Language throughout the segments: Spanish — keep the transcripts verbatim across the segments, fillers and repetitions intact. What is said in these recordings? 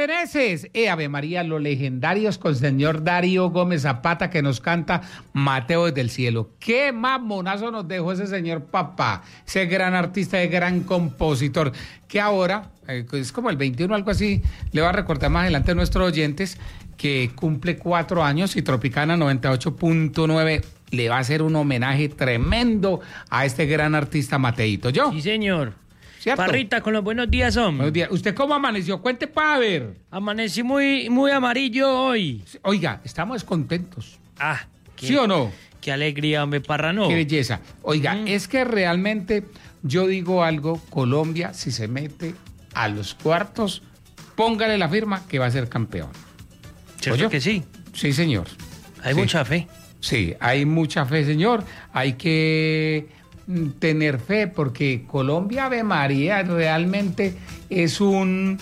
perteneces. Eh, Ave María, los legendarios con señor Darío Gómez Zapata que nos canta Mateo desde el cielo. Qué mamonazo nos dejó ese señor papá, ese gran artista, ese gran compositor, que ahora, eh, es como el veintiuno, algo así, le va a recordar más adelante a nuestros oyentes, que cumple cuatro años y Tropicana noventa y ocho punto nueve le va a hacer un homenaje tremendo a este gran artista Mateito. ¿Yo? Sí, señor. ¿Cierto? Parrita, con los buenos días, hombre. Buenos días. ¿Usted cómo amaneció? Cuente para ver. Amanecí muy, muy amarillo hoy. Oiga, estamos contentos. Ah, qué, ¿sí o no? Qué alegría, hombre, parrano. Qué belleza. Oiga, Mm. es que realmente yo digo algo, Colombia, si se mete a los cuartos, póngale la firma que va a ser campeón. ¿Cierto ¿Oyó? que sí? Sí, señor. Hay Sí. mucha fe. Sí, hay mucha fe, señor. Hay que mm, tener fe porque Colombia, Ave María, realmente es un,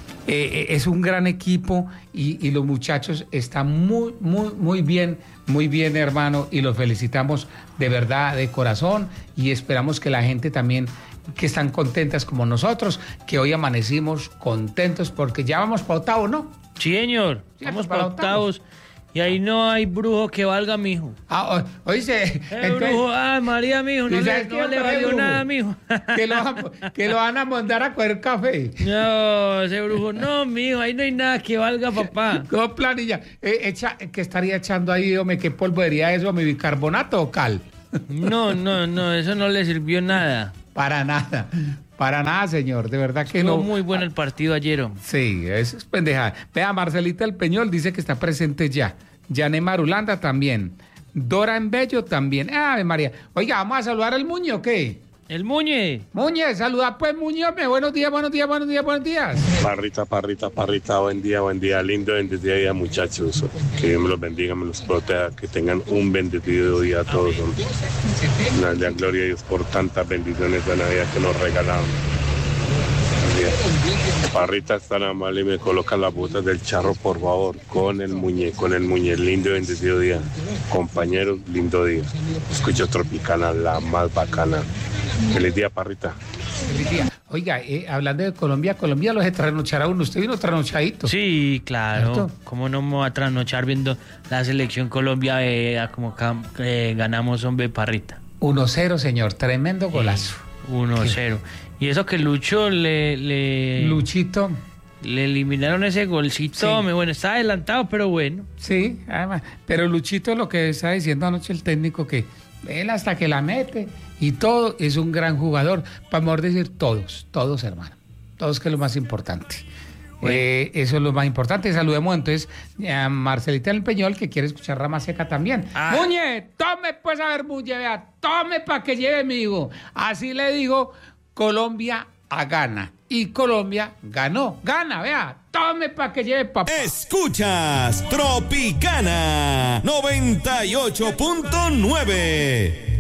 eh, es un gran equipo y, y los muchachos están muy, muy, muy bien, muy bien, hermano, y los felicitamos de verdad, de corazón, y esperamos que la gente también, que están contentas como nosotros, que hoy amanecimos contentos porque ya vamos para octavo, ¿no? Sí, señor. Sí, Vamos para para octavos. Y ahí no hay brujo que valga, mijo. Ah, o- oíste, Eh, brujo, ah, María, mijo, no ¿y le, sabes no quién le fue valió brujo? nada, mijo. que, lo, van a- que lo van a mandar a coger café. No, ese brujo, no, mijo, ahí no hay nada que valga, papá. Con planilla. Eh, echa, ¿qué estaría echando ahí, hombre? ¿Qué polvorería eso? ¿Mi bicarbonato o cal? No, no, no, eso no le sirvió nada. Para nada. Para nada, señor. De verdad que Estuvo no. muy bueno el partido ayer, hombre. Sí, eso es pendejada. Vea, Marcelita El Peñol dice que está presente ya. Yané Marulanda también. Dora Embello también. Ave María. Oiga, ¿vamos a saludar al Muñe o qué? El Muñe. Muñe, saluda pues, Muñe. hombre. Buenos días, buenos días, buenos días, buenos días. Parrita, parrita, parrita, buen día, buen día, lindo, bendecido día, muchachos. Que Dios me los bendiga, me los proteja, que tengan un bendecido día a todos. Hombre. Una gran gloria a Dios por tantas bendiciones de Navidad que nos regalaron. Parrita está tan amable y me coloca las botas del charro, por favor, con el muñe, con el muñe, lindo y bendecido día. Compañeros, lindo día. Escucho Tropicana, la más bacana. Feliz día, Parrita. Feliz día. Oiga, eh, hablando de Colombia, Colombia los trasnochará uno. Usted vino trasnochadito. Sí, claro. ¿Cierto? ¿Cómo no me voy a trasnochar viendo la selección Colombia eh, a como cam- eh, ganamos, hombre, Parrita? uno cero, señor. Tremendo golazo. uno cero. Y eso que Lucho le, le, Luchito. le eliminaron ese golcito, Sí. hombre. Bueno, está adelantado, pero bueno. Sí, además. Pero Luchito, lo que está diciendo anoche el técnico, que él hasta que la mete y todo, es un gran jugador. Para mejor decir todos, todos, hermano. Todos, que es lo más importante. Bueno. Eh, eso es lo más importante. Saludemos entonces a Marcelita El Peñol, que quiere escuchar Rama Seca también. Ah. Muñe, tome pues a ver, Muñe, vea, tome para que lleve mi hijo. Así le digo, Colombia a gana. Y Colombia ganó. Gana, vea, tome para que lleve papá. Escuchas Tropicana noventa y ocho punto nueve.